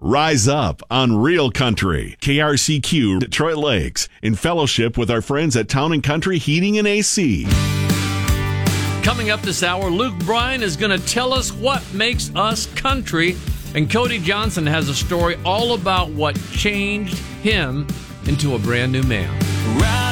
Rise up on Real Country, KRCQ Detroit Lakes, in fellowship with our friends at Town & Country Heating and AC. Coming up this hour, Luke Bryan is going to tell us what makes us country, and Cody Johnson has a story all about what changed him into a brand new man. Right